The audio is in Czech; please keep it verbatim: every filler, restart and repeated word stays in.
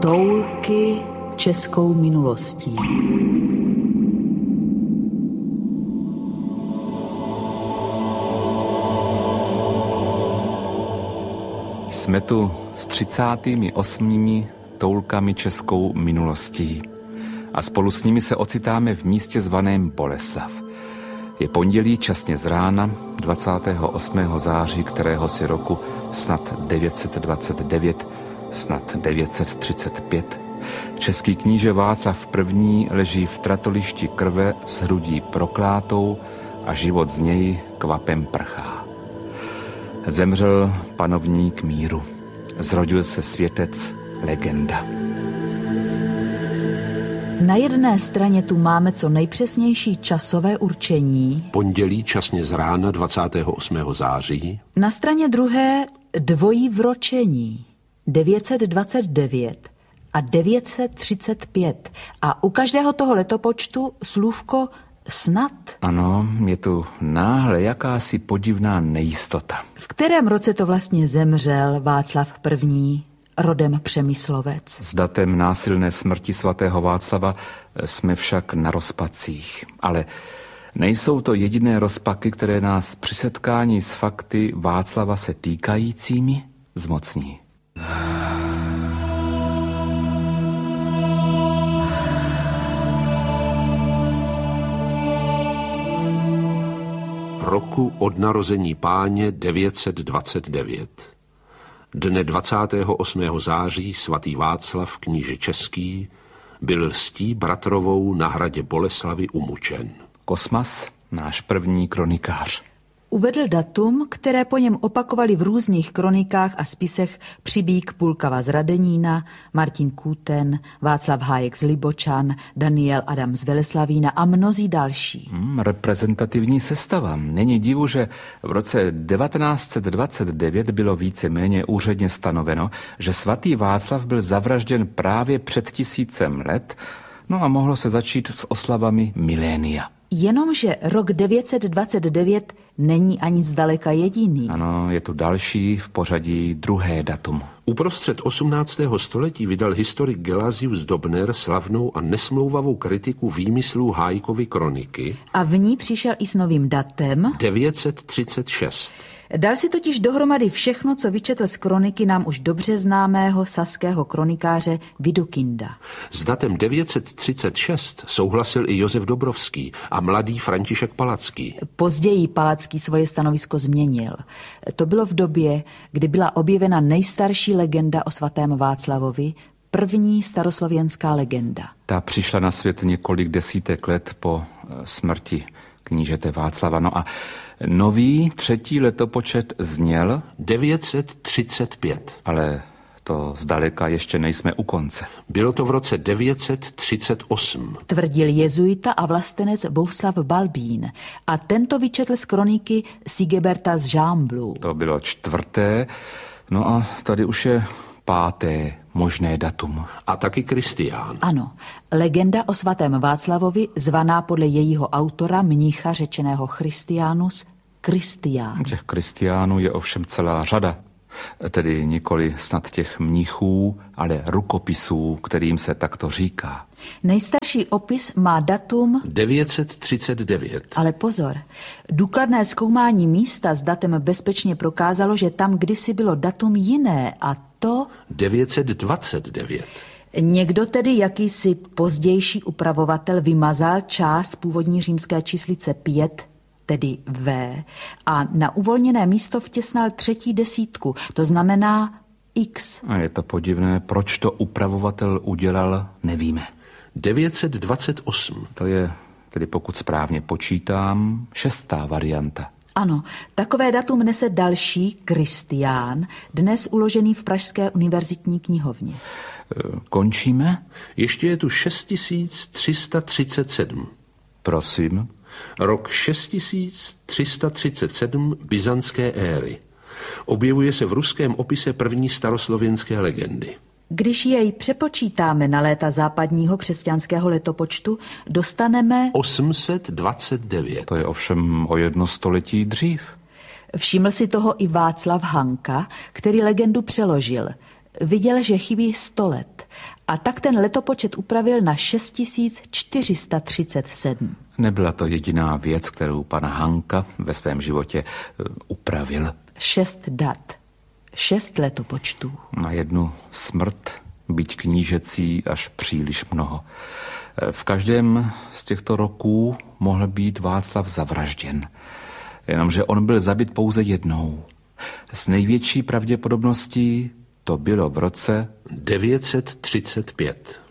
Toulky českou minulostí. Jsme tu s třicátými osmými toulkami českou minulostí a spolu s nimi se ocitáme v místě zvaném Boleslav. Je pondělí časně z rána dvacátého osmého září, kterého si roku snad devět set dvacet devět, snad devět set třicet pět. Český kníže Václav I. leží v tratolišti krve s hrudí proklátou a život z něj kvapem prchá. Zemřel panovník míru. Zrodil se světec legenda. Na jedné straně tu máme co nejpřesnější časové určení. Pondělí časně z rána dvacátého osmého září. Na straně druhé dvojí vročení. devět set dvacet devět a devět set třicet pět. A u každého toho letopočtu slůvko snad. Ano, je tu náhle jakási podivná nejistota. V kterém roce to vlastně zemřel Václav I., rodem Přemyslovec? S datem násilné smrti svatého Václava jsme však na rozpacích. Ale nejsou to jediné rozpaky, které nás při setkání s fakty Václava se týkajícími zmocní. Roku od narození Páně devět set dvacet devět. Dne dvacátého osmého září svatý Václav, kníže český, byl lstí bratrovou na hradě Boleslavy umučen. Kosmas, náš první kronikář, uvedl datum, které po něm opakovali v různých kronikách a spisech Přibík Pulkava z Radenína, Martin Kůten, Václav Hájek z Libočan, Daniel Adam z Veleslavína a mnozí další. Hmm, reprezentativní sestava. Není divu, že v roce devatenáct set dvacet devět bylo víceméně úředně stanoveno, že svatý Václav byl zavražděn právě před tisícem let, no a mohlo se začít s oslavami milénia. Jenomže rok devět set dvacet devět není ani zdaleka jediný. Ano, je tu další v pořadí druhé datum. Uprostřed osmnáctého století vydal historik Gelasius Dobner slavnou a nesmlouvavou kritiku výmyslů Hájkovy kroniky. A v ní přišel i s novým datem devět set třicet šest. Dal si totiž dohromady všechno, co vyčetl z kroniky nám už dobře známého saského kronikáře Vidukynda. S datem devět set třicet šest souhlasil i Josef Dobrovský a mladý František Palacký. Později Palacký svoje stanovisko změnil. To bylo v době, kdy byla objevena nejstarší legenda o svatém Václavovi, první staroslověnská legenda. Ta přišla na svět několik desítek let po smrti knížete Václava. No a nový třetí letopočet zněl devět set třicet pět. Ale to zdaleka ještě nejsme u konce. Bylo to v roce devět set třicet osm. Tvrdil jezuita a vlastenec Bohuslav Balbín. A tento vyčetl z kroniky Sigeberta z Žámblu. To bylo čtvrté. No a tady už je páté možné datum. A taky Kristián. Ano, legenda o svatém Václavovi, zvaná podle jejího autora, mnicha řečeného Christianus, Kristián. Těch Kristiánů je ovšem celá řada. Tedy nikoli snad těch mnichů, ale rukopisů, kterým se takto říká. Nejstarší opis má datum devět set třicet devět. Ale pozor, důkladné zkoumání místa s datem bezpečně prokázalo, že tam kdysi bylo datum jiné, a to devět set dvacet devět. Někdo tedy, jakýsi pozdější upravovatel, vymazal část původní římské číslice pět, tedy V, a na uvolněné místo vtěsnal třetí desítku, to znamená X. A je to podivné, proč to upravovatel udělal, nevíme. devět set dvacet osm. To je, tedy pokud správně počítám, šestá varianta. Ano, takové datum nese další Kristián, dnes uložený v Pražské univerzitní knihovně. Končíme? Ještě je tu šest tisíc tři sta třicet sedm. Prosím. Rok šest tisíc tři sta třicet sedm byzantské éry. Objevuje se v ruském opise první staroslověnské legendy. Když jej přepočítáme na léta západního křesťanského letopočtu, dostaneme osm set dvacet devět. To je ovšem o jedno století dřív. Všiml si toho i Václav Hanka, který legendu přeložil. Viděl, že chybí sto let. A tak ten letopočet upravil na šest tisíc čtyři sta třicet sedm. Nebyla to jediná věc, kterou pan Hanka ve svém životě upravil. Šest dat, šest letopočtů. Na jednu smrt, byť knížecí, až příliš mnoho. V každém z těchto roků mohl být Václav zavražděn. Jenomže on byl zabit pouze jednou. S největší pravděpodobností to bylo v roce devět set třicet pět.